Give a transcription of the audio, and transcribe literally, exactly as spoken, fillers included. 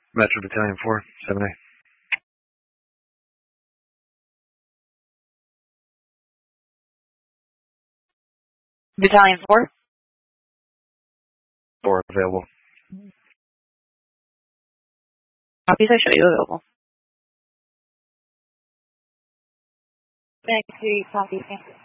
Metro Battalion four, seven A. Battalion four? four available. Copies, I show you available. Thank you, copy.